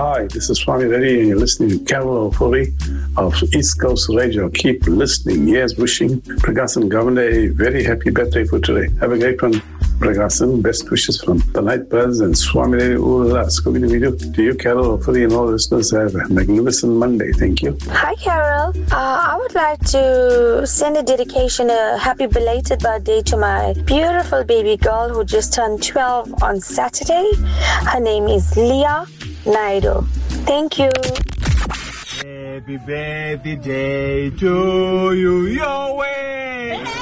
Hi, this is Swami Reddy, and you're listening to Carol Ofori of East Coast Radio. Keep listening. Yes, wishing Pragasan Governor a very happy birthday for today. Have a great one, Pragasan. Best wishes from the Night Buzz and Swami Reddy Urla. Scooby-Doo to you, Carol Ofori, and all listeners. Have a magnificent Monday. Thank you. Hi, Carol. I would like to send a dedication, a happy belated birthday to my beautiful baby girl who just turned 12 on Saturday. Her name is Leah Naidu. Thank you. Happy birthday to you, your way.